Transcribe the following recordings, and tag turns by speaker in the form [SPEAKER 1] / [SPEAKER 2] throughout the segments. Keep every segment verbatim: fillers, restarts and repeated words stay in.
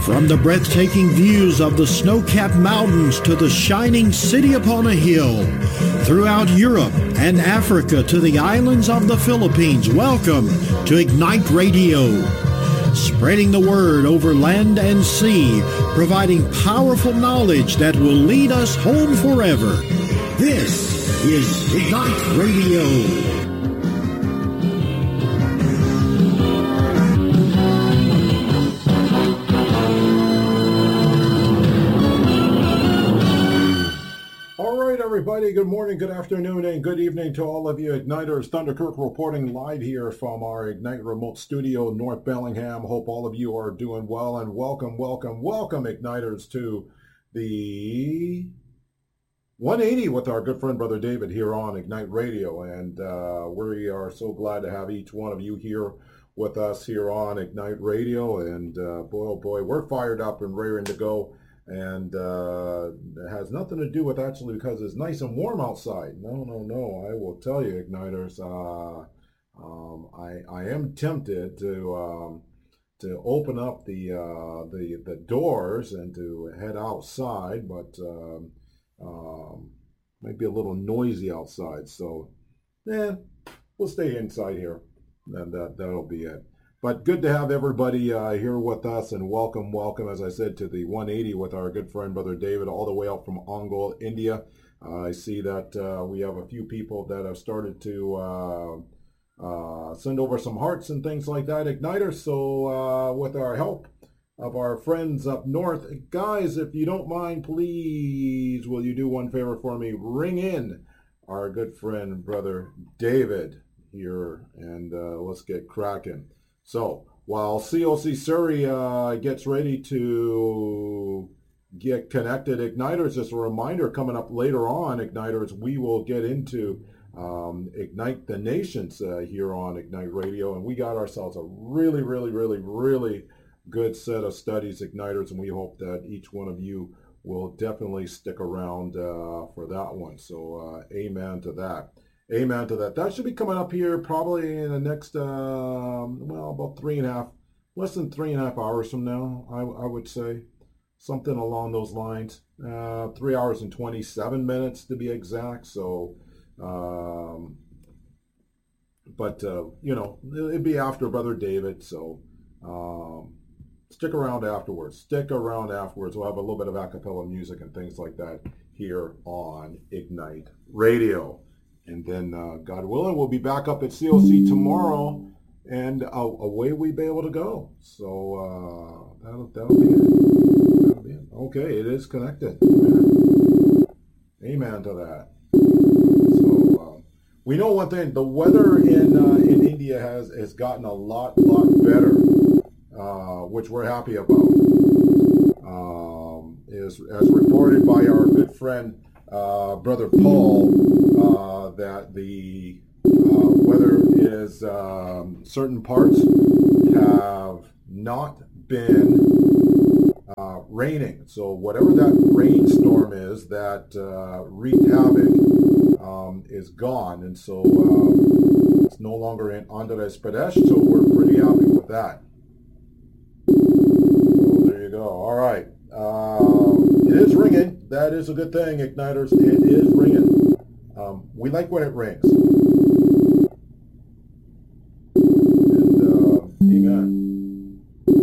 [SPEAKER 1] From the breathtaking views of the snow-capped mountains to the shining city upon a hill, throughout Europe and Africa to the islands of the Philippines, welcome to Ignite Radio. Spreading the word over land and sea, providing powerful knowledge that will lead us home forever. This is Ignite Radio.
[SPEAKER 2] Everybody, good morning, good afternoon, and good evening to all of you Igniters. Thunder Kirk reporting live here from our Ignite remote studio, North Bellingham. Hope all of you are doing well, and welcome, welcome, welcome, Igniters, to the one eighty with our good friend Brother David here on Ignite Radio. And uh, we are so glad to have each one of you here with us here on Ignite Radio. And uh, boy, oh boy, we're fired up and raring to go. And uh, it has nothing to do with actually because it's nice and warm outside. No, no, no. I will tell you, Igniters, uh, um, I I am tempted to um, to open up the uh, the the doors and to head outside, but um, um, might be a little noisy outside. So, yeah, we'll stay inside here, and that that'll be it. But good to have everybody uh, here with us, and welcome, welcome, as I said, to the one eighty with our good friend, Brother David, all the way out from Ongole, India. Uh, I see that uh, we have a few people that have started to uh, uh, send over some hearts and things like that, Igniters. So uh, with our help of our friends up north, guys, if you don't mind, please, will you do one favor for me? Ring in our good friend, Brother David, here, and uh, let's get cracking. So while C O C Surrey uh, gets ready to get connected, Igniters, just a reminder, coming up later on, Igniters, we will get into um, Ignite the Nations uh, here on Ignite Radio. And we got ourselves a really, really, really, really good set of studies, Igniters, and we hope that each one of you will definitely stick around uh, for that one. So uh, amen to that. Amen to that. That should be coming up here probably in the next, um, well, about three and a half, less than three and a half hours from now, I, I would say. Something along those lines. Uh, three hours and twenty-seven minutes to be exact. So, um, but, uh, you know, it'd be after Brother David. So um, stick around afterwards. Stick around afterwards. We'll have a little bit of a cappella music and things like that here on Ignite Radio. And then, uh, God willing, we'll be back up at C O C tomorrow, and uh, away we be able to go. So uh, that'll, that'll be it. That'll be it. Okay, it is connected. Amen, Amen to that. So uh, we know one thing: the weather in uh, in India has has gotten a lot lot better, uh, which we're happy about. Um, is as reported by our good friend uh, Brother Paul. Uh, that the uh, weather is um, certain parts have not been uh, raining. So whatever that rainstorm is that uh, wreaked havoc um, is gone, and so uh, it's no longer in Andhra Pradesh. So we're pretty happy with that. So there you go. All right, uh, it is ringing. That is a good thing, Igniters. It is ringing. Um, we like when it rings. And, uh, amen.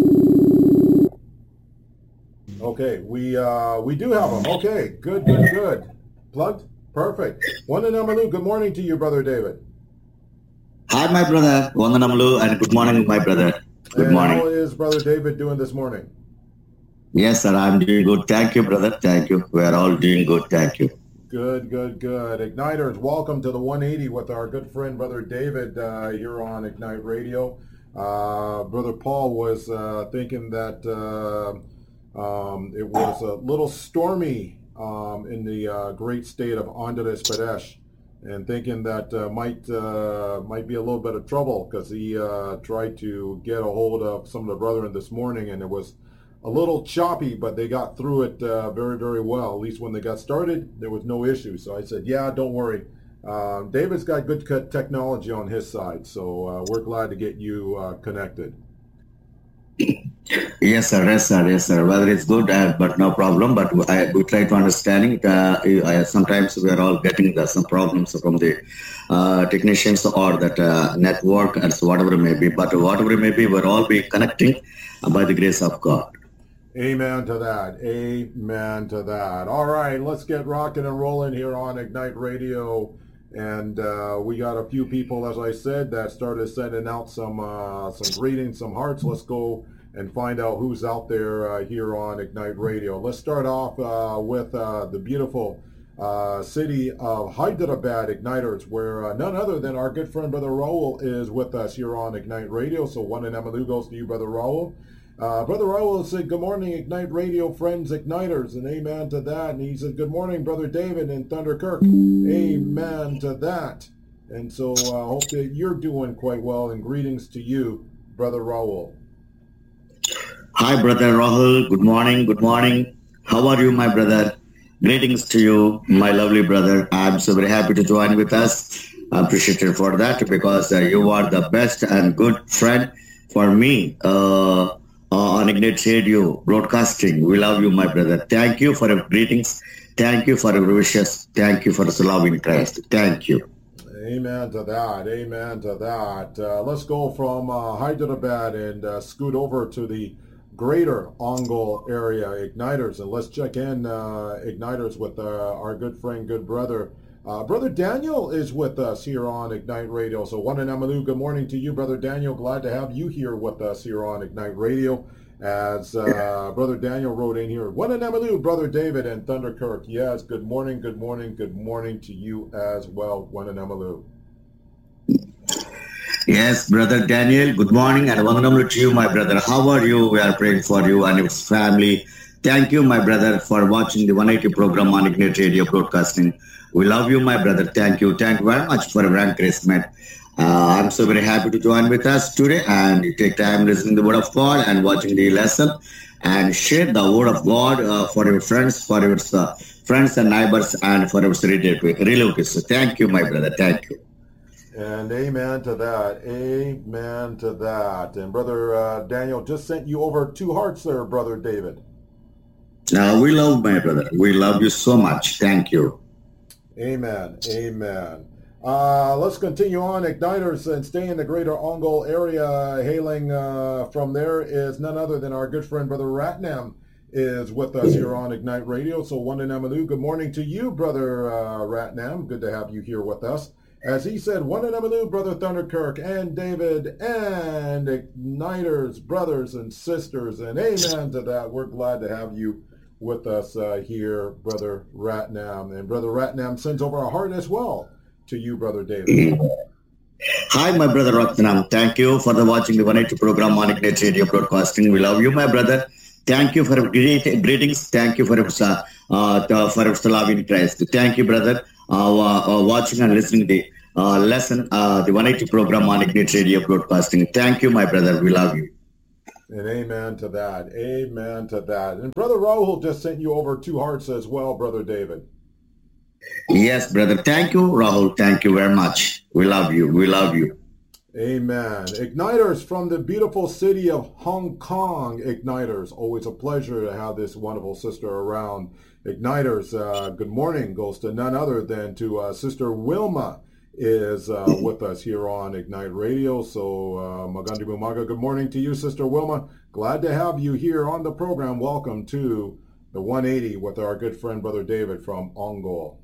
[SPEAKER 2] Okay, we uh, we do have them. Okay, good, good, good. Plugged? Perfect. Wandanamalu, good morning to you, Brother David.
[SPEAKER 3] Hi, my brother. Wandanamalu, and good morning, my brother. Good
[SPEAKER 2] and
[SPEAKER 3] morning.
[SPEAKER 2] How is Brother David doing this morning?
[SPEAKER 3] Yes, sir, I'm doing good. Thank you, brother. Thank you. We are all doing good. Thank you.
[SPEAKER 2] Good, good, good. Igniters, welcome to the one eighty with our good friend, Brother David, uh, here on Ignite Radio. Uh, Brother Paul was uh, thinking that uh, um, it was a little stormy um, in the uh, great state of Andhra Pradesh, and thinking that uh, might uh, might be a little bit of trouble because he uh, tried to get a hold of some of the brethren this morning, and it was a little choppy, but they got through it uh, very, very well. At least when they got started, there was no issue. So I said, yeah, don't worry. Uh, David's got good technology on his side, so uh, we're glad to get you uh, connected.
[SPEAKER 3] Yes, sir. Yes, sir. Yes, sir. Whether it's good, uh, but no problem. But I, we try to understand it. Uh, I, sometimes we are all getting the, some problems from the uh, technicians or that uh, network and so whatever it may be. But whatever it may be, we'll all be connecting by the grace of God.
[SPEAKER 2] Amen to that. Amen to that. All right, let's get rocking and rolling here on Ignite Radio. And uh, we got a few people, as I said, that started sending out some uh, some greetings, some hearts. Let's go and find out who's out there uh, here on Ignite Radio. Let's start off uh, with uh, the beautiful uh, city of Hyderabad Igniters, where uh, none other than our good friend Brother Raul is with us here on Ignite Radio. So one in Emalu goes to you, Brother Raul. Uh, Brother Raul said, good morning, Ignite Radio friends, Igniters, and amen to that. And he said, good morning, Brother David in Thunder Kirk. Amen to that. And so I uh, hope that you're doing quite well, and greetings to you, Brother Raul.
[SPEAKER 3] Hi, Brother Rahul. Good morning. Good morning. How are you, my brother? Greetings to you, my lovely brother. I'm so very happy to join with us. I appreciate it for that, because uh, you are the best and good friend for me uh, uh, on Ignite Radio broadcasting. We love you, my brother. Thank you for your greetings. Thank you for your wishes. Thank you for the love in Christ. Thank you.
[SPEAKER 2] Amen to that. Amen to that. Uh, let's go from uh, Hyderabad and uh, scoot over to the greater Ongole area Igniters, and let's check in uh, Igniters with uh, our good friend, good brother. Uh, Brother Daniel is with us here on Ignite Radio. So one in Emalu, good morning to you, Brother Daniel. Glad to have you here with us here on Ignite Radio. As uh, Brother Daniel wrote in here, one in Emalu, Brother David and Thunder Kirk. Yes, good morning, good morning, good morning to you as well, one in Emalu.
[SPEAKER 3] Yes, Brother Daniel, good morning and welcome to you, my brother. How are you? We are praying for you and your family. Thank you, my brother, for watching the one eighty program on Ignite Radio broadcasting. We love you, my brother. Thank you. Thank you very much for your encouragement. Uh, I'm so very happy to join with us today, and you take time listening to the Word of God and watching the lesson, and share the Word of God uh, for your friends, for your uh, friends and neighbors, and for your relatives. So thank you, my brother. Thank you.
[SPEAKER 2] And amen to that. Amen to that. And Brother uh, Daniel just sent you over two hearts there, Brother David.
[SPEAKER 3] Uh, we love my brother. We love you so much. Thank you.
[SPEAKER 2] Amen. Amen. Uh, let's continue on, Igniters, and stay in the greater Ongole area. Hailing uh, from there is none other than our good friend, Brother Ratnam, is with us here on Ignite Radio. So one in Emalu, good morning to you, Brother uh, Ratnam. Good to have you here with us. As he said, one in Emalu, Brother Thunderkirk and David and Igniters, brothers and sisters, and amen to that. We're glad to have you with us uh, here, Brother Ratnam. And Brother Ratnam sends over a heart as well to you, Brother David.
[SPEAKER 3] Hi, my brother Ratnam. Thank you for the watching the one eighty program on Ignite Radio broadcasting. We love you, my brother. Thank you for your greetings. Thank you for your, uh, uh, for your love in Christ. Thank you, brother. Uh, uh, watching and listening to the uh, lesson, uh, the one eighty program on Ignite Radio broadcasting. Thank you, my brother. We love you.
[SPEAKER 2] And amen to that. Amen to that. And Brother Rahul just sent you over two hearts as well, Brother David.
[SPEAKER 3] Yes, brother. Thank you, Rahul. Thank you very much. We love you. We love you.
[SPEAKER 2] Amen. Igniters from the beautiful city of Hong Kong. Igniters. Always a pleasure to have this wonderful sister around. Igniters, uh, good morning goes to none other than to uh, Sister Wilma is uh, with us here on Ignite Radio. So uh, Magandi Bumaga, good morning to you, Sister Wilma. Glad to have you here on the program. Welcome to the one eighty with our good friend, Brother David from Ongole.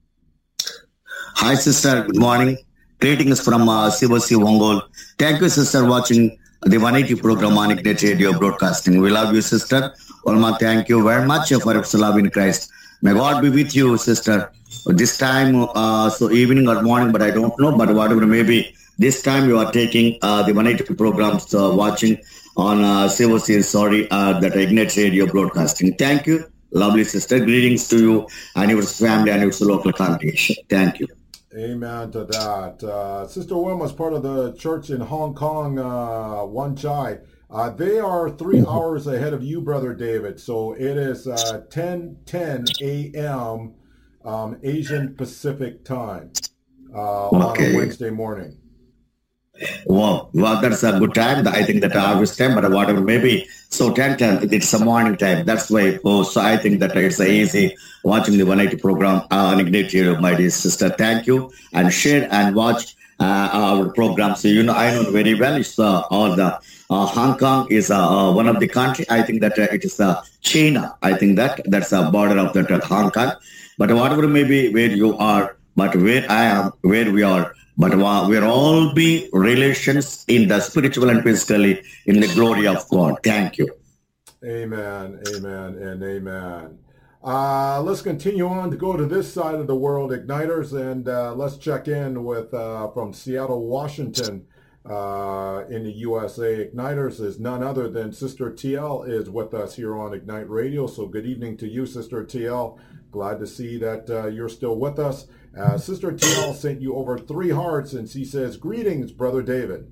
[SPEAKER 3] Hi, sister. Good morning. Greetings from uh, C O C Ongole. Thank you, sister, watching the one eighty program on Ignite Radio broadcasting. We love you, sister. Olma, thank you very much for your love in Christ. May God be with you, sister. This time, uh, so evening or morning, but I don't know, but whatever it may be, this time you are taking uh, the one eighty programs, uh, watching on uh, C O C, sorry, uh, that Ignite Radio broadcasting. Thank you, lovely sister. Greetings to you and your family and your local congregation. Thank you.
[SPEAKER 2] Amen to that. Uh, Sister Wilma is part of the church in Hong Kong, uh, Wan Chai. Uh, they are three hours ahead of you, Brother David. So it is uh, ten ten a.m. Um, Asian Pacific time uh,
[SPEAKER 3] okay.
[SPEAKER 2] on a Wednesday morning.
[SPEAKER 3] Wow, well, that's a good time. I think that harvest time, but whatever, maybe. So ten ten, it's a morning time. That's why. Oh, so I think that it's easy watching the one eighty program. Uh, and Ignite Radio, my dear sister. Thank you, and share and watch uh, our program. So you know, I know very well. It's uh, all the uh, Hong Kong is uh, uh, one of the country. I think that uh, it is uh, China. I think that that's a border of that uh, Hong Kong. But whatever may be where you are, but where I am, where we are. But we're all be relations in the spiritual and physically in the glory of God. Thank you.
[SPEAKER 2] Amen, amen, and amen. Uh, let's continue on to go to this side of the world, Igniters, and uh, let's check in with uh, from Seattle, Washington, uh, in the U S A. Igniters is none other than Sister T L is with us here on Ignite Radio. So good evening to you, Sister T L. Glad to see that uh, you're still with us. Uh, Sister T L sent you over three hearts, and she says, greetings, Brother David.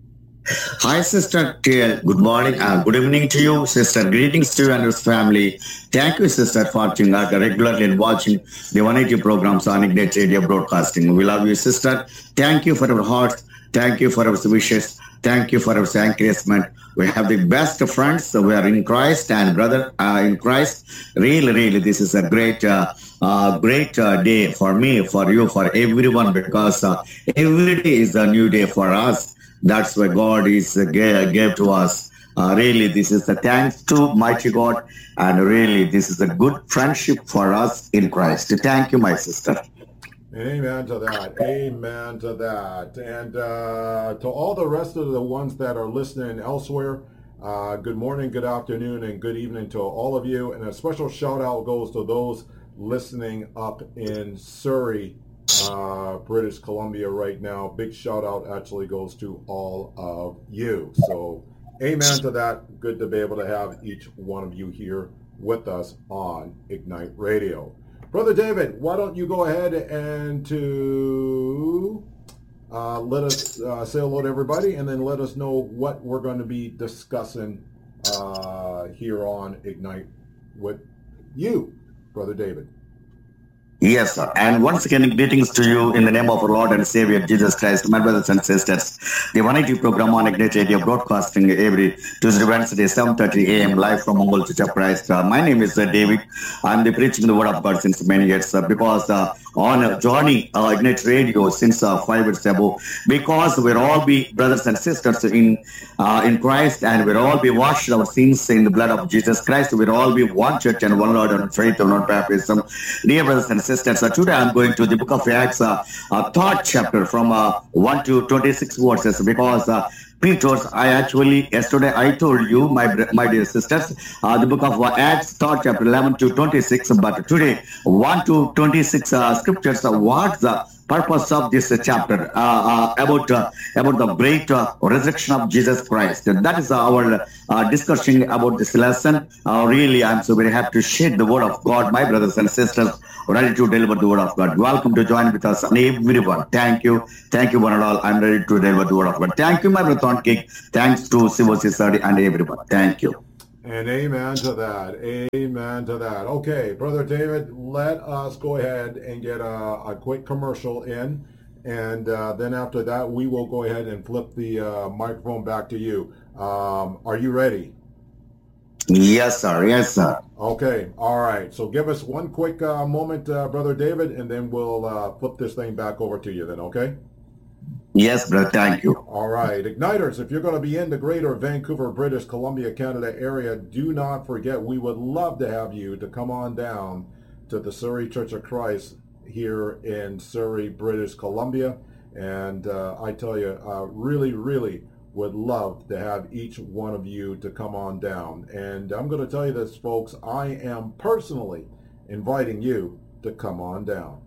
[SPEAKER 3] Hi, Sister T L. Good morning. Uh, good evening to you, Sister. Greetings to you and your family. Thank you, Sister, for watching uh, regularly and watching the one eighty programs on Ignite Radio Broadcasting. We love you, Sister. Thank you for your hearts. Thank you for our wishes. Thank you for our encouragement. We have the best friends. So we are in Christ and brother uh, in Christ. Really, really, this is a great, uh, uh, great uh, day for me, for you, for everyone, because uh, every day is a new day for us. That's why God is uh, gave, gave to us. Uh, really, this is a thanks to mighty God, and really, this is a good friendship for us in Christ. Thank you, my sister.
[SPEAKER 2] Amen to that. Amen to that. And uh, to all the rest of the ones that are listening elsewhere, uh, good morning, good afternoon, and good evening to all of you. And a special shout out goes to those listening up in Surrey, uh, British Columbia right now. Big shout out actually goes to all of you. So amen to that. Good to be able to have each one of you here with us on Ignite Radio. Brother David, why don't you go ahead and to uh, let us uh, say hello to everybody, and then let us know what we're going to be discussing uh, here on Ignite with you, Brother David.
[SPEAKER 3] Yes, sir. And once again, greetings to you in the name of our Lord and Savior Jesus Christ, my brothers and sisters. The one eighty program on Ignite Radio broadcasting every Tuesday, Wednesday, seven thirty a.m. live from Mongol Church of Christ. Uh, my name is uh, David. I'm the preaching the word of God since many years uh, because uh, on a journey uh, Ignite Radio since uh, five years ago, because we're all be brothers and sisters in uh, in Christ, and we're all be washed our sins in the blood of Jesus Christ. We're all be one church and one Lord and faith and one baptism. Dear brothers and sisters, uh, today I'm going to the book of Acts, uh, uh, third chapter from uh, one to twenty-six verses, because uh, Peter's, I actually, yesterday I told you, my my dear sisters, uh, the book of Acts, third chapter, eleven to twenty-six, but today, one to twenty-six uh, scriptures, uh, what's the purpose of this uh, chapter, uh, uh, about uh, about the great uh, resurrection of Jesus Christ. And that is our uh, discussion about this lesson. Uh, really, I'm so very happy to share the word of God, my brothers and sisters, ready to deliver the word of God. Welcome to join with us, everyone. Thank you. Thank you, one and all. I'm ready to deliver the word of God. Thank you, my brother Thorn King. Thanks to Civil Society and everyone. Thank you.
[SPEAKER 2] And amen to that. Amen to that. Okay, Brother David, let us go ahead and get a, a quick commercial in. And uh, then after that, we will go ahead and flip the uh, microphone back to you. Um, are you ready?
[SPEAKER 3] Yes, sir. Yes, sir.
[SPEAKER 2] Okay. All right. So give us one quick uh, moment, uh, Brother David, and then we'll uh, flip this thing back over to you then, okay?
[SPEAKER 3] Yes, brother. Thank you.
[SPEAKER 2] All right. Igniters, if you're going to be in the greater Vancouver, British Columbia, Canada area, do not forget, we would love to have you to come on down to the Surrey Church of Christ here in Surrey, British Columbia. And uh, I tell you, uh, really, really would love to have each one of you to come on down. And I'm going to tell you this, folks, I am personally inviting you to come on down.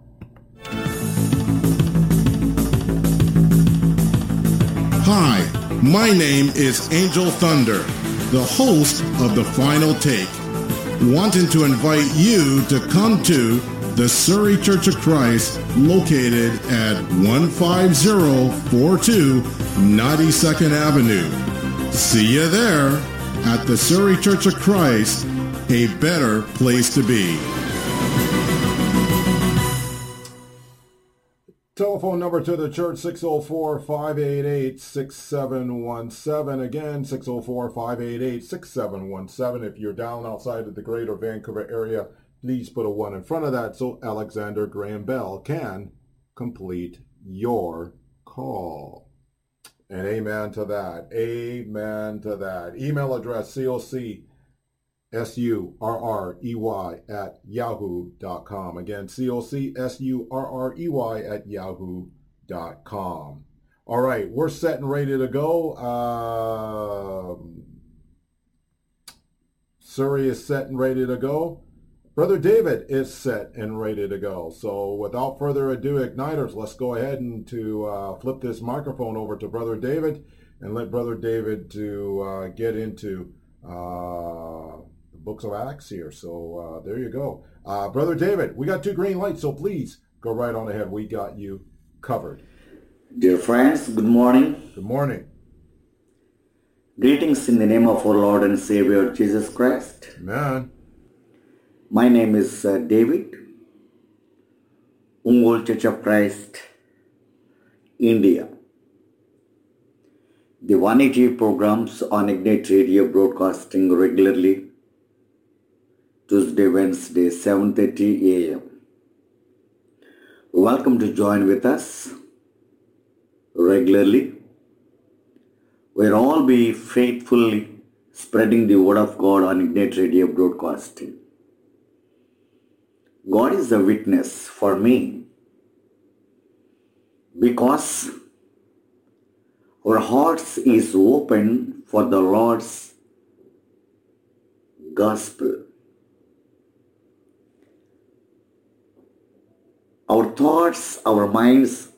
[SPEAKER 4] Hi, my name is Angel Thunder, the host of The Final Take, wanting to invite you to come to the Surrey Church of Christ, located at one five zero four two ninety-second Avenue. See you there at the Surrey Church of Christ, a better place to be.
[SPEAKER 2] Telephone number to the church, six oh four, five eight eight, six seven one seven. Again, six oh four, five eight eight, six seven one seven. If you're down outside of the greater Vancouver area, please put a one in front of that so Alexander Graham Bell can complete your call. And amen to that. Amen to that. Email address, C O C S U R R E Y at yahoo dot com. Again, C O C S U R R E Y at yahoo dot com. All right, we're set and ready to go. Um, Surrey is set and ready to go. Brother David is set and ready to go. So without further ado, Igniters, let's go ahead and to uh, flip this microphone over to Brother David and let Brother David to uh, get into uh, the books of Acts here. So uh, there you go. Uh, Brother David, we got two green lights, so please go right on ahead. We got you covered.
[SPEAKER 5] Dear friends, good morning.
[SPEAKER 2] Good morning.
[SPEAKER 5] Greetings in the name of our Lord and Savior Jesus Christ.
[SPEAKER 2] Amen.
[SPEAKER 5] My name is uh, David, Ungol Church of Christ, India. The one eighty programs on Ignite Radio broadcasting regularly, Tuesday, Wednesday, seven thirty a m Welcome to join with us regularly. We'll all be faithfully spreading the word of God on Ignite Radio broadcasting. God is a witness for me because our hearts is open for the Lord's gospel. Our thoughts, our minds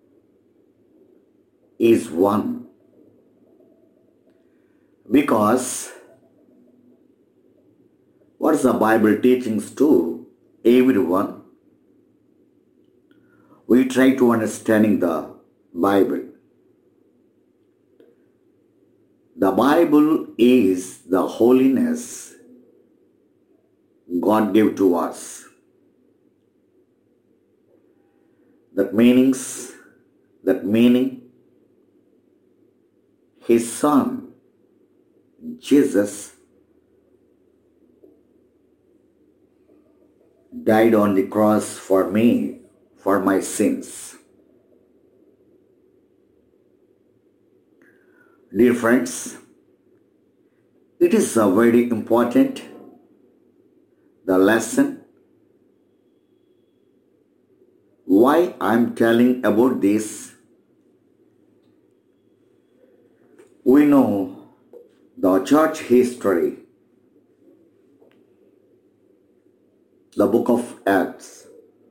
[SPEAKER 5] is one because what is the Bible teachings to everyone? We try to understanding the Bible. The Bible is the holiness God gave to us. That meanings, that meaning, His Son, Jesus, died on the cross for me, for my sins. Dear friends, it is a very important, the lesson. Why I am telling about this? We know the church history, the book of Acts.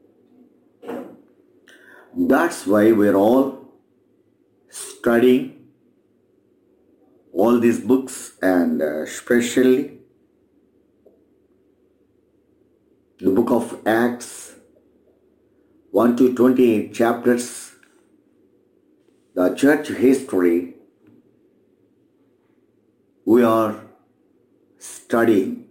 [SPEAKER 5] That's why we're all studying all these books, and uh, especially the book of Acts, one to twenty-eight chapters, the church history we are studying.